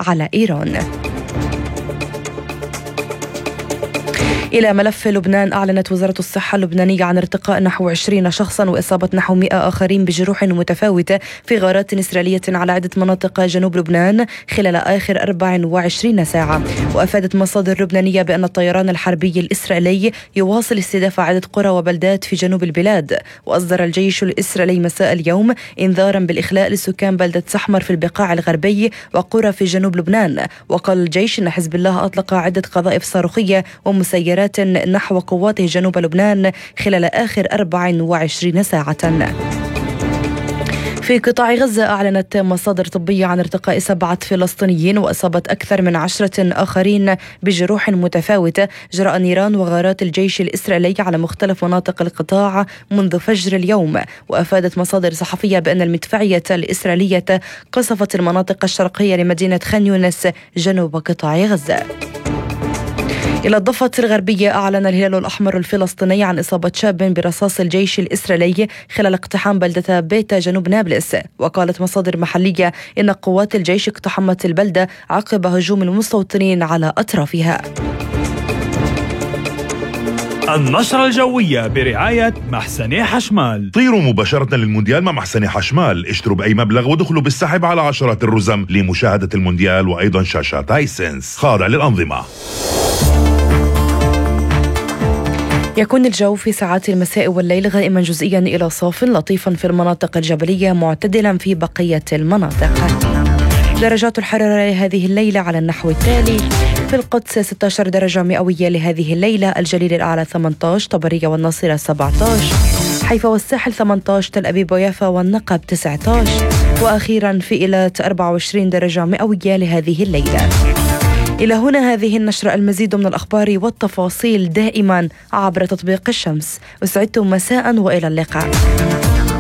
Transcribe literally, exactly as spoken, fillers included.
على إيران. إلى ملف لبنان، أعلنت وزارة الصحة اللبنانية عن ارتقاء نحو عشرين شخصا وإصابة نحو مئة آخرين بجروح متفاوتة في غارات إسرائيلية على عدة مناطق جنوب لبنان خلال آخر أربع وعشرين ساعة. وأفادت مصادر لبنانية بأن الطيران الحربي الإسرائيلي يواصل استهداف عدة قرى وبلدات في جنوب البلاد. وأصدر الجيش الإسرائيلي مساء اليوم إنذارا بالإخلاء لسكان بلدة سحمر في البقاع الغربي وقرى في جنوب لبنان. وقال الجيش أن حزب الله أطلق عدة قذائف صاروخية ومسيرات نحو قواته جنوب لبنان خلال آخر أربع وعشرين ساعة. في قطاع غزة، أعلنت مصادر طبية عن ارتقاء سبعة فلسطينيين وإصابة أكثر من عشرة آخرين بجروح متفاوتة جراء نيران وغارات الجيش الإسرائيلي على مختلف مناطق القطاع منذ فجر اليوم. وأفادت مصادر صحفية بأن المدفعية الإسرائيلية قصفت المناطق الشرقية لمدينة خان يونس جنوب قطاع غزة. إلى الضفة الغربية، أعلن الهلال الأحمر الفلسطيني عن إصابة شاب برصاص الجيش الإسرائيلي خلال اقتحام بلدة بيتا جنوب نابلس. وقالت مصادر محلية إن قوات الجيش اقتحمت البلدة عقب هجوم المستوطنين على أطرافها. النشرة الجوية برعاية محسني حشمال. طيروا مباشرة للمونديال مع محسني حشمال، اشتروا بأي مبلغ ودخلوا بالسحب على عشرات الرزم لمشاهدة المونديال وأيضا شاشات هايسنس خاضع للأنظمة. يكون الجو في ساعات المساء والليل غائما جزئيا إلى صاف لطيفا في المناطق الجبلية، معتدلا في بقية المناطق. درجات الحرارة لهذه الليلة على النحو التالي: في القدس ستة عشر درجة مئوية لهذه الليلة، الجليل الأعلى ثمانية عشر، طبرية والناصرة سبعة عشر، حيفا والساحل ثمانية عشر، تل أبيب ويافا والنقب تسعة عشر، وأخيرا في إيلات أربعة وعشرين درجة مئوية لهذه الليلة. إلى هنا هذه النشرة، المزيد من الأخبار والتفاصيل دائما عبر تطبيق الشمس. أسعدتم مساء وإلى اللقاء.